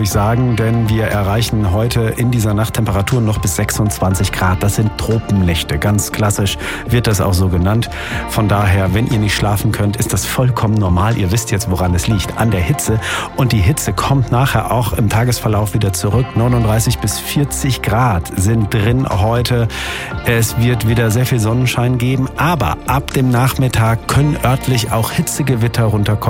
euch sagen, denn wir erreichen heute in dieser Nacht Temperaturen noch bis 26 Grad. Das sind Tropennächte. Ganz klassisch wird das auch so genannt. Von daher, wenn ihr nicht schlafen könnt, ist das vollkommen normal. Ihr wisst jetzt, woran es liegt. An der Hitze. Und die Hitze kommt nachher auch im Tagesverlauf wieder zurück. 39 bis 40 Grad sind drin heute. Es wird wieder sehr viel Sonnenschein geben. Aber ab dem Nachmittag können örtlich auch Hitzegewitter runterkommen.